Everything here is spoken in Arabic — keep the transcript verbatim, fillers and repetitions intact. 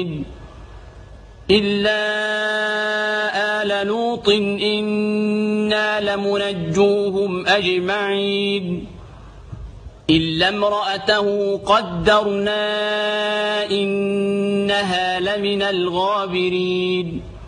إلا آل لوط إنا لمنجوهم أجمعين إلا امرأته قدرنا إنها لمن الغابرين